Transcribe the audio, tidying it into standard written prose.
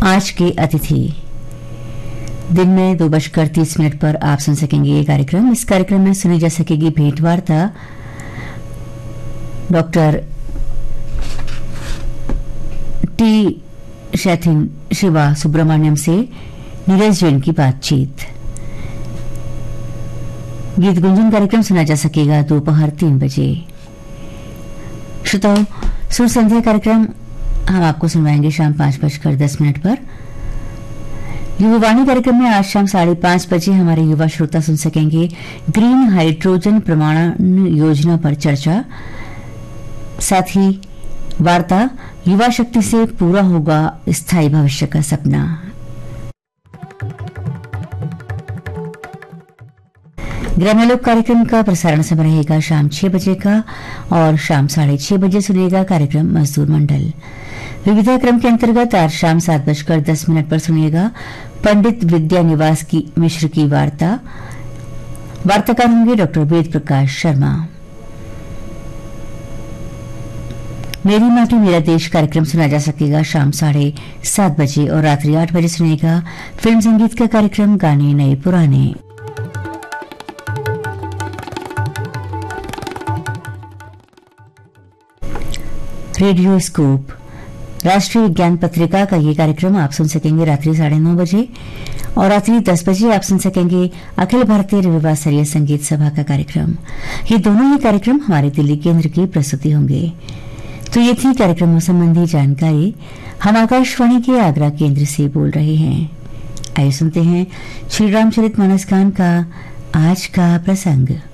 आज के अतिथि। दिन में 2:30 पर आप सुन सकेंगे ये कार्यक्रम। इस कार्यक्रम में सुनी जा सकेगी भेंट वार्ता डॉक्टर टी शैथिन शिवा सुब्रमण्यम से नीरज जैन की बातचीत। गीत गुंजन कार्यक्रम सुना जा सकेगा दोपहर 3 बजे। श्रोताओं, सुर संध्या कार्यक्रम हम आपको सुनवाएंगे शाम 5:10 पर। युवावाणी कार्यक्रम में आज शाम 5:30 बजे हमारे युवा श्रोता सुन सकेंगे ग्रीन हाइड्रोजन प्रमाणन योजना पर चर्चा। साथ ही वार्ता युवा शक्ति से पूरा होगा स्थायी भविष्य का सपना। ग्राम्यलोक कार्यक्रम का प्रसारण समय रहेगा शाम 6 बजे का और शाम 6:30 बजे सुनिएगा कार्यक्रम मजदूर मंडल। विविधा क्रम के अंतर्गत आज शाम 7:10 पर सुनिएगा पंडित विद्या निवास की मिश्र की वार्ता। वार्ताकार होंगे डॉक्टर वेद प्रकाश शर्मा। मेरी माटी मेरा देश कार्यक्रम सुना जा सकेगा शाम 7:30 बजे और रात्रि 8 बजे सुनेगा फिल्म संगीत का कार्यक्रम गाने नए पुराने। रेडियो स्कूप राष्ट्रीय विज्ञान पत्रिका का ये कार्यक्रम आप सुन सकेंगे रात्रि 9:30 बजे और रात्रि 10 बजे आप सुन सकेंगे अखिल भारतीय रविवार स्तरीय संगीत सभा का कार्यक्रम। ये दोनों ही कार्यक्रम हमारे दिल्ली केंद्र की प्रस्तुति होंगे। तो ये थी कार्यक्रमों संबंधी जानकारी। हम आकाशवाणी के आगरा केंद्र से बोल रहे हैं। आइए सुनते हैं श्री रामचरितमानस का आज का प्रसंग।